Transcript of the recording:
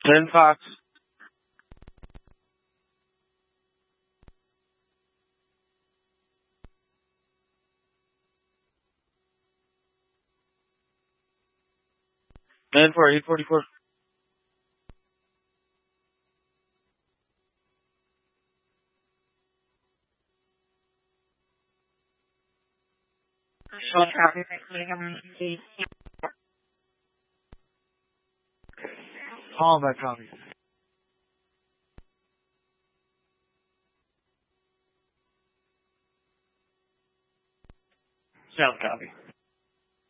10 Fox. Man for 844. Short copy, please. Call back copy. Short copy.